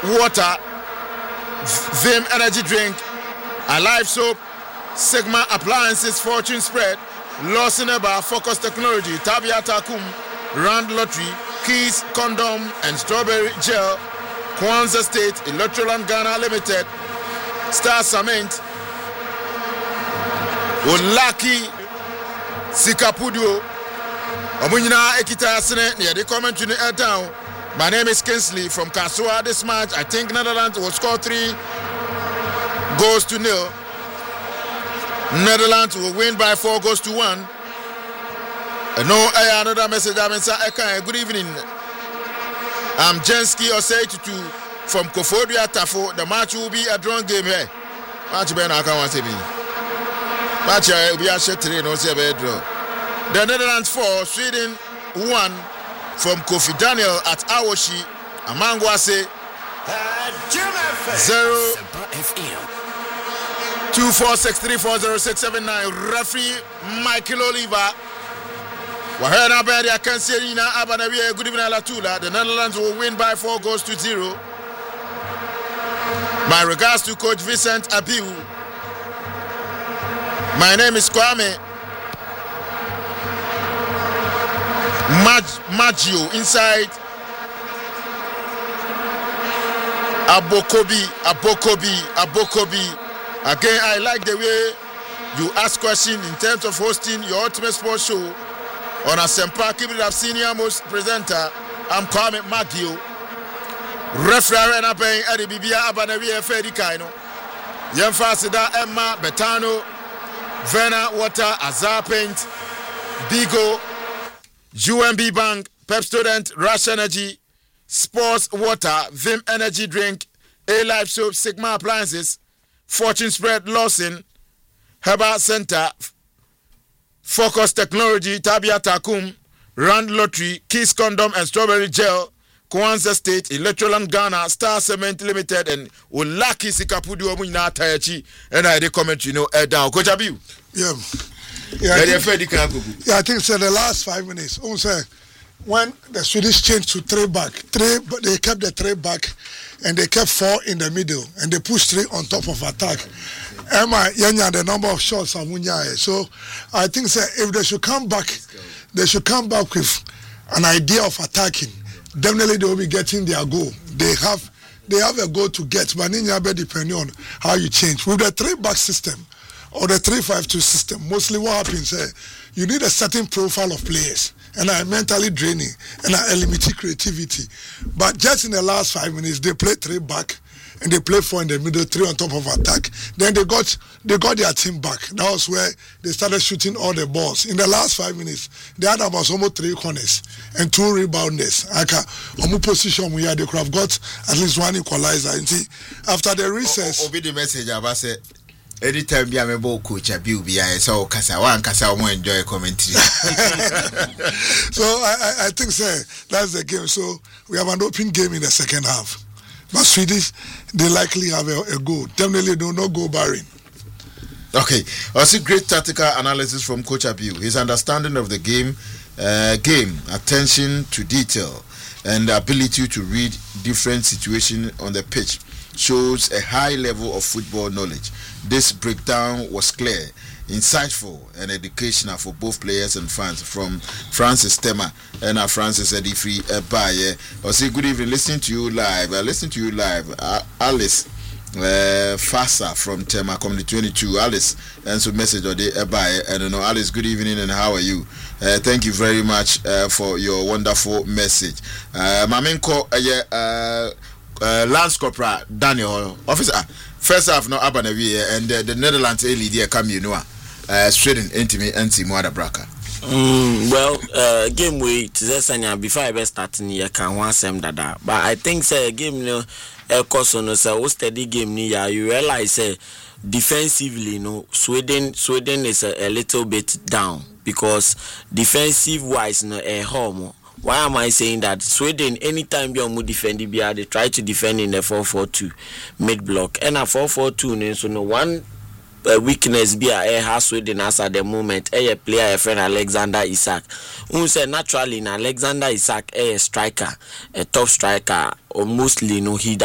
water, Vim energy drink, Alive soap, Sigma appliances, Fortune spread, Lawson Eba, Focus Technology, Tabia Takum, Rand Lottery, Keys condom and strawberry gel, Kwanzaa State, Electroland Ghana Limited, Star Cement, Olaki Sikapudio, Omunyina Ekita Asene, near the commentary down. My name is Kinsley from Kasua. This match, I think Netherlands will score 3 goals to 0. Netherlands will win by 4 goals to 1. No, another message. Good evening. I'm Jensky Osei-Tutu from Kofodia Tafo. The match will be a drawn game here. Match Ben Akawanse me. Match will be a short train. No see a draw. The Netherlands 4, Sweden 1 from Kofi Daniel at Awoshi. Amangwase 0 246340679. Referee Michael Oliver. Wahena Badi Akanserina Abanawi. Good evening, Alatula. The Netherlands will win by 4 goals to 0. My regards to Coach Vincent Abiu. My name is Kwame Maggio inside Abokobi. Again, I like the way you ask questions in terms of hosting your ultimate sports show on Asempa. Keep it up, senior most presenter. I'm Kwame Maggio. Referee and Aben Adi Bibia Abanawi Fedi Kaino. Yemfasida Emma Betano, Vena Water, Azar Paint, Bigo, UMB Bank, Pep Student, Rush Energy, Sports Water, Vim Energy Drink, A-Life Soap, Sigma Appliances, Fortune Spread, Lawson, Herbal Center, Focus Technology, Tabia Takum, Rand Lottery, Kiss Condom and Strawberry Gel, Kwanzaa State, Electroland Ghana, Star Cement Limited, and Olaki Sikapudu Omuna Tayachi, and I comment, down. Coach Abiu. I think so. The last 5 minutes, when the Swedish changed to 3 back, they kept the 3 back and they kept 4 in the middle and they pushed 3 on top of attack. Emma Yanya, the number of shots are Munyae. So I think so, if they should come back with an idea of attacking. Definitely they will be getting their goal. They have a goal to get, but depending on how you change. With the 3 back system or the 3-5-2 system, mostly what happens you need a certain profile of players and are mentally draining and are limited creativity. But just in the last 5 minutes, they play 3 back and they play 4 in the middle, 3 on top of attack. Then they got their team back. That was where they started shooting all the balls. In the last 5 minutes, they had about almost 3 corners and 2 rebounders. Position we had, they could have got at least 1 equalizer. And see, after the recess, the message about say. Anytime be a coach Abiu be I saw Kasa more enjoy commentary. So I think that's the game. So we have an open game in the second half. But Swedish, they likely have a goal. Definitely do not go barring. Okay. I see great tactical analysis from Coach Abiu. His understanding of the game, attention to detail, and the ability to read different situations on the pitch shows a high level of football knowledge. This breakdown was clear, insightful, and educational for both players and fans. From Francis Tema and Francis Edifri Ebaye. I say good evening. Listening to you live. Alice Fasa from Tema Community 22. Alice, and so message or the Ebaye. I don't know. Alice, good evening and how are you? Thank you very much for your wonderful message. Mamenko Lance Corporal Daniel officer. First half no Abanawi and the Netherlands lead come Sweden intimate anti-Mwada Braka. Game we Sanya before I start in can one sem dada. But I think say game no course on so steady game ni you realize defensively Sweden is a little bit down because defensive wise a home. Why am I saying that? Sweden, anytime they defend, they try to defend in the 4-4-2 mid block. And a 4-4-2, so no one weakness be has Sweden as at the moment. A player, a friend Alexander Isak. Who say naturally, Alexander Isak a striker, a top striker, or mostly he